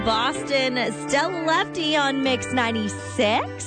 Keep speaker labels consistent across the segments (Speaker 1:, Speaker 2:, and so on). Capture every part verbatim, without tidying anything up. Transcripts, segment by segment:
Speaker 1: Boston, Stella Lefty on Mix ninety-six.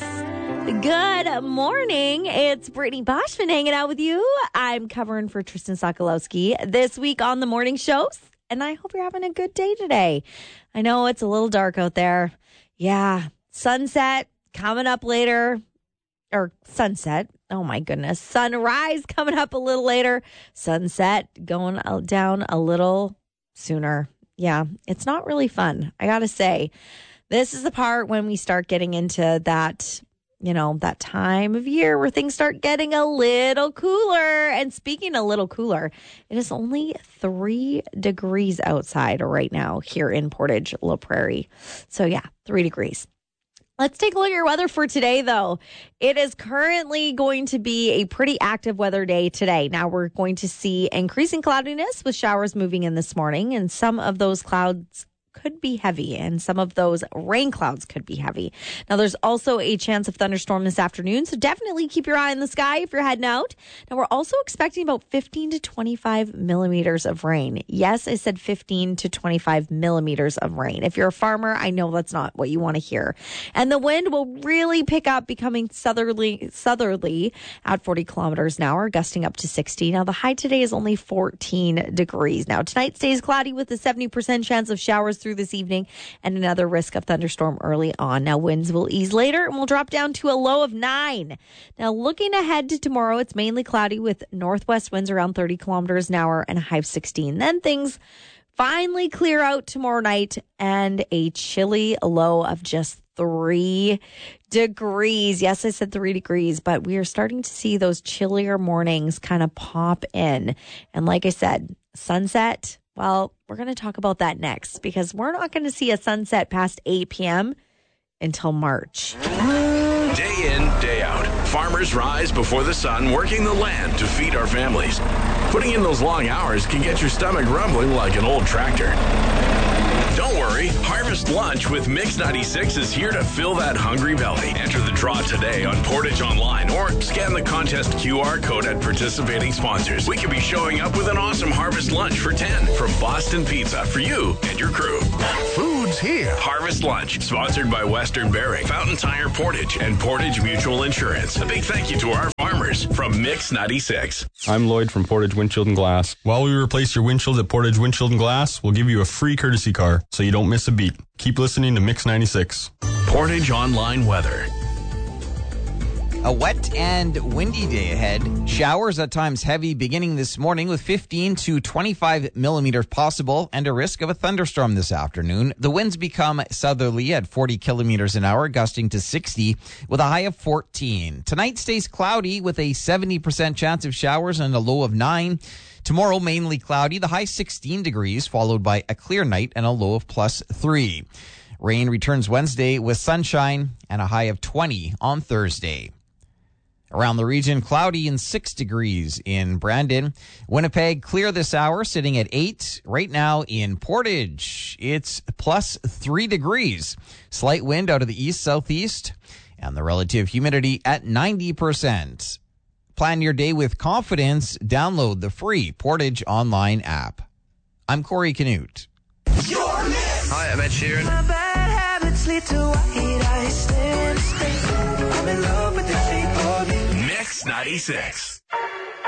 Speaker 1: Good morning. It's Brittany Boschman hanging out with you. I'm covering for Tristan Sokolowski this week on the morning shows, and I hope you're having a good day today. I know it's a little dark out there. Yeah, sunset coming up later, or sunset. Oh my goodness. Sunrise coming up a little later. Sunset going down a little sooner. Yeah, it's not really fun. I got to say, this is the part when we start getting into that, you know, that time of year where things start getting a little cooler. And speaking a little cooler, it is only three degrees outside right now here in Portage La Prairie. So yeah, three degrees. Let's take a look at your weather for today, though. It is currently going to be a pretty active weather day today. Now we're going to see increasing cloudiness with showers moving in this morning, and some of those clouds could be heavy, and some of those rain clouds could be heavy. Now, there's also a chance of thunderstorm this afternoon, so definitely keep your eye in the sky if you're heading out. Now, we're also expecting about fifteen to twenty-five millimeters of rain. Yes, I said fifteen to twenty-five millimeters of rain. If you're a farmer, I know that's not what you want to hear. And the wind will really pick up, becoming southerly, southerly at forty kilometers an hour, gusting up to sixty. Now, the high today is only fourteen degrees. Now, tonight stays cloudy with a seventy percent chance of showers through this evening and another risk of thunderstorm early on. Now, winds will ease later and will drop down to a low of nine. Now, looking ahead to tomorrow, it's mainly cloudy with northwest winds around thirty kilometers an hour and a high of sixteen. Then things finally clear out tomorrow night and a chilly low of just three degrees. Yes, I said three degrees, but we are starting to see those chillier mornings kind of pop in. And like I said, sunset, well, we're going to talk about that next because we're not going to see a sunset past eight p.m. until March.
Speaker 2: Day in, day out, farmers rise before the sun, working the land to feed our families. Putting in those long hours can get your stomach rumbling like an old tractor. Don't worry, Harvest Lunch with Mix ninety-six is here to fill that hungry belly. Enter the draw today on Portage Online or scan the contest Q R code at participating sponsors. We could be showing up with an awesome Harvest Lunch for ten from Boston Pizza for you and your crew. Food's here. Harvest Lunch, sponsored by Western Bearing, Fountain Tire Portage, and Portage Mutual Insurance. A big thank you to our farmers from Mix ninety-six.
Speaker 3: I'm Lloyd from Portage Windshield and Glass. While we replace your windshield at Portage Windshield and Glass, we'll give you a free courtesy car so you don't miss a beat. Keep listening to Mix ninety-six.
Speaker 2: Portage Online weather.
Speaker 4: A wet and windy day ahead. Showers at times heavy beginning this morning with fifteen to twenty-five millimeters possible and a risk of a thunderstorm this afternoon. The winds become southerly at forty kilometers an hour, gusting to sixty with a high of fourteen. Tonight stays cloudy with a seventy percent chance of showers and a low of nine. Tomorrow, mainly cloudy, the high sixteen degrees, followed by a clear night and a low of plus three. Rain returns Wednesday with sunshine and a high of twenty on Thursday. Around the region, cloudy and six degrees in Brandon. Winnipeg, clear this hour, sitting at eight. Right now in Portage, it's plus three degrees. Slight wind out of the east-southeast, and the relative humidity at ninety percent. Plan your day with confidence. Download the free Portage Online app. I'm Corey Canute.
Speaker 5: Hi, I'm Ed Sheeran.
Speaker 6: My bad habits lead to white eyes. I'm in love with the shape of you.
Speaker 2: Mix ninety-six.